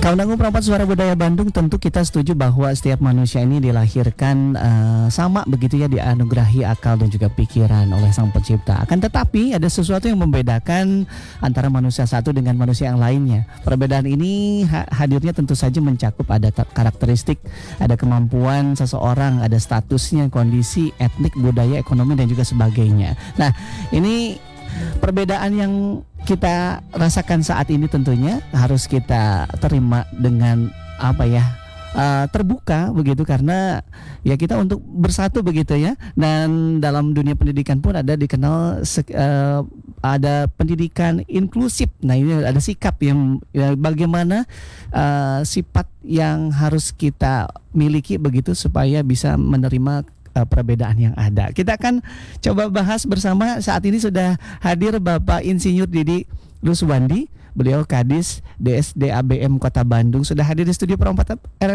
Kawan Dangu Perempat Suara Budaya Bandung, tentu kita setuju bahwa setiap manusia ini dilahirkan sama begitu ya, dianugerahi akal dan juga pikiran oleh Sang Pencipta. Akan tetapi ada sesuatu yang membedakan antara manusia satu dengan manusia yang lainnya. Perbedaan ini hadirnya tentu saja mencakup ada karakteristik, ada kemampuan seseorang, ada statusnya, kondisi, etnik, budaya, ekonomi dan juga sebagainya. Nah, ini perbedaan yang kita rasakan saat ini tentunya harus kita terima dengan terbuka begitu, karena ya kita untuk bersatu begitu ya. Dan dalam dunia pendidikan pun ada dikenal ada pendidikan inklusif. Nah, ini ada sikap yang bagaimana sifat yang harus kita miliki begitu supaya bisa menerima perbedaan yang ada. Kita akan coba bahas bersama. Saat ini sudah hadir Bapak Insinyur Didi Ruswandi, beliau Kadis DSD ABM Kota Bandung, sudah hadir di studio Perempat